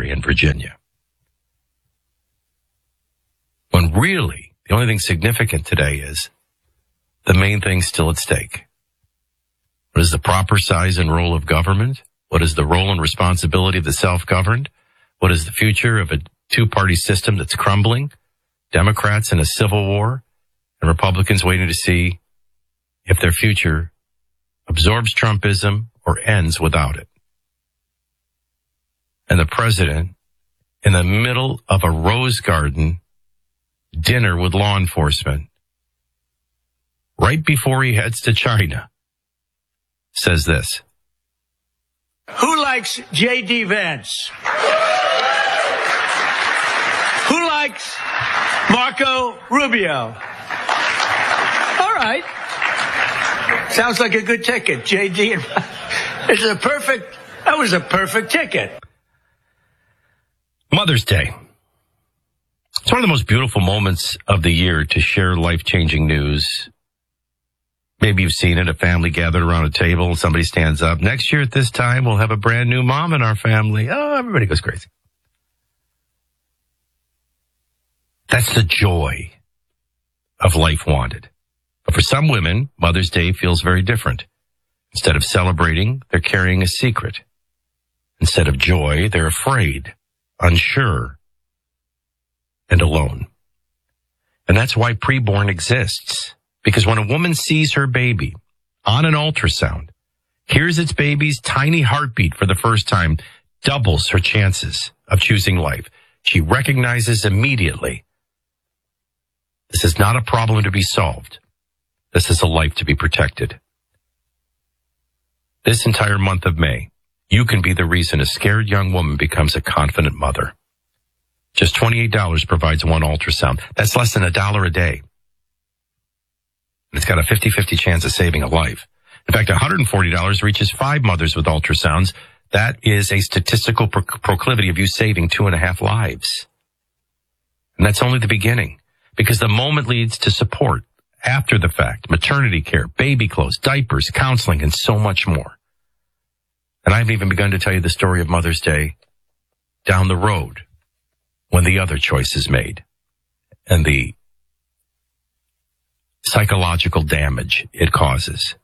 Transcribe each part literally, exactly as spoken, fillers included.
Ferry in Virginia. When really, the only thing significant today is the main thing still at stake. What is the proper size and role of government? What is the role and responsibility of the self-governed? What is the future of a two-party system that's crumbling? Democrats in a civil war and Republicans waiting to see if their future absorbs Trumpism or ends without it. And the president, in the middle of a Rose Garden dinner with law enforcement, right before he heads to China, says this. Who likes J D. Vance? Who likes Marco Rubio? All right. Sounds like a good ticket, J D. It's a perfect, that was a perfect ticket. Mother's Day. It's one of the most beautiful moments of the year to share life-changing news. Maybe you've seen it, a family gathered around a table and somebody stands up. Next year at this time, we'll have a brand new mom in our family. Oh, everybody goes crazy. That's the joy of Life Wanted. But for some women, Mother's Day feels very different. Instead of celebrating, they're carrying a secret. Instead of joy, they're afraid, unsure, and alone. And that's why Preborn exists. Because when a woman sees her baby on an ultrasound, hears its baby's tiny heartbeat for the first time, doubles her chances of choosing life. She recognizes immediately, this is not a problem to be solved. This is a life to be protected. This entire month of May, you can be the reason a scared young woman becomes a confident mother. Just twenty-eight dollars provides one ultrasound. That's less than a dollar a day. It's got a fifty-fifty chance of saving a life. In fact, one hundred forty dollars reaches five mothers with ultrasounds. That is a statistical pro- proclivity of you saving two and a half lives. And that's only the beginning, because the moment leads to support after the fact, maternity care, baby clothes, diapers, counseling, and so much more. And I haven't even begun to tell you the story of Mother's Day down the road when the other choice is made and the psychological damage it causes.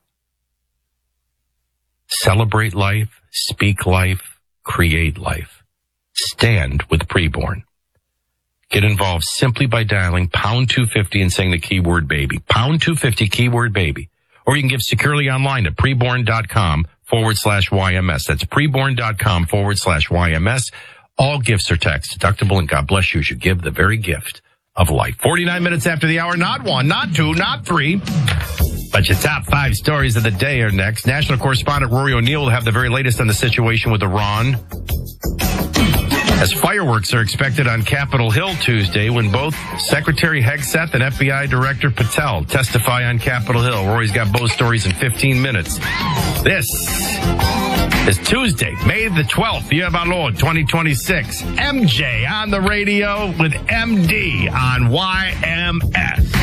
Celebrate life, speak life, create life. Stand with Preborn. Get involved simply by dialing pound two fifty and saying the keyword baby. Pound two fifty keyword baby. Or you can give securely online at preborn.com forward slash YMS. That's preborn.com forward slash YMS. All gifts are tax deductible, and God bless you as you give the very gift of life. forty-nine minutes after the hour, not one, not two, not three. But your top five stories of the day are next. National correspondent Rory O'Neill will have the very latest on the situation with Iran, as fireworks are expected on Capitol Hill Tuesday when both Secretary Hegseth and F B I Director Patel testify on Capitol Hill. Rory's got both stories in fifteen minutes. This is Tuesday, May the twelfth, year of our Lord, twenty twenty-six. M J on the radio with M D on Y M S.